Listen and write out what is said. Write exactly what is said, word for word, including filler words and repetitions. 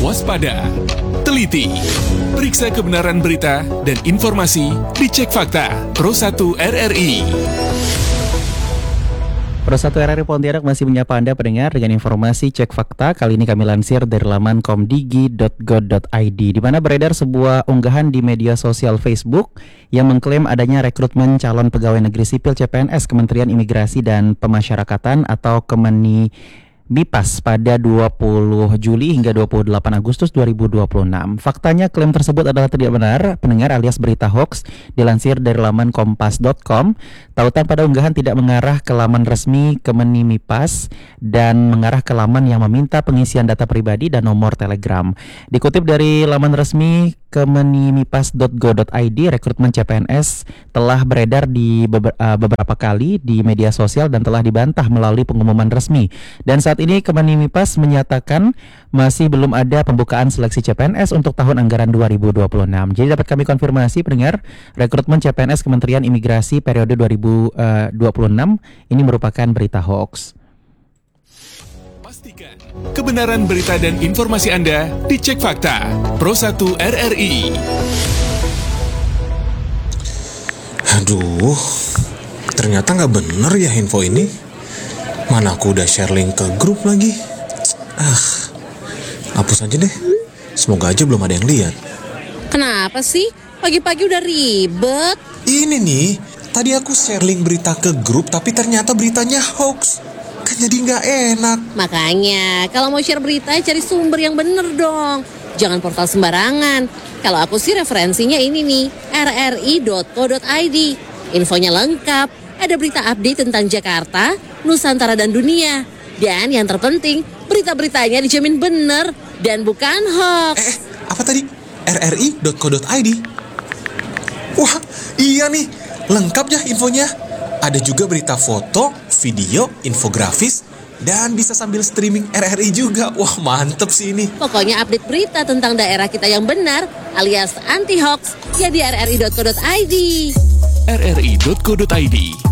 waspada, teliti, periksa kebenaran berita dan informasi di Cek Fakta Pro satu R R I. Pro satu R R I Pontianak masih menyapa Anda pendengar dengan informasi Cek Fakta. Kali ini kami lansir dari laman komdigi dot go dot i d, di mana beredar sebuah unggahan di media sosial Facebook yang mengklaim adanya rekrutmen calon pegawai negeri sipil C P N S Kementerian Imigrasi dan Pemasyarakatan atau Kemeni Mipas pada dua puluh Juli hingga dua puluh delapan Agustus dua ribu dua puluh enam. Faktanya klaim tersebut adalah tidak benar, pendengar, alias berita hoax. Dilansir dari laman kompas dot com, tautan pada unggahan tidak mengarah ke laman resmi Kemenimipas dan mengarah ke laman yang meminta pengisian data pribadi dan nomor telegram. Dikutip dari laman resmi kemenimipas dot go dot i d, rekrutmen C P N S telah beredar di beber- uh, beberapa kali di media sosial dan telah dibantah melalui pengumuman resmi. Dan saat ini Kemenimipas menyatakan masih belum ada pembukaan seleksi C P N S untuk tahun anggaran dua ribu dua puluh enam. Jadi dapat kami konfirmasi pendengar, rekrutmen C P N S Kementerian Imigrasi periode dua ribu dua puluh enam ini merupakan berita hoax. Pastikan kebenaran berita dan informasi Anda di Cek Fakta Pro satu R R I. Aduh, ternyata nggak bener ya info ini. Mana aku udah share link ke grup lagi. Ah, hapus aja deh. Semoga aja belum ada yang lihat. Kenapa sih? Pagi-pagi udah ribet. Ini nih, tadi aku share link berita ke grup tapi ternyata beritanya hoax. Kan jadi nggak enak. Makanya, kalau mau share berita cari sumber yang bener dong. Jangan portal sembarangan. Kalau aku sih referensinya ini nih, r r i dot co dot i d. Infonya lengkap, ada berita update tentang Jakarta, Nusantara dan dunia. Dan yang terpenting, berita-beritanya dijamin bener dan bukan hoax. Eh, apa tadi? r r i dot co dot i d. Wah, iya nih, lengkap ya infonya. Ada juga berita foto, video, infografis, dan bisa sambil streaming R R I juga. Wah, mantep sih ini. Pokoknya update berita tentang daerah kita yang benar alias anti hoax ya di r r i dot co dot i d. r r i dot co dot i d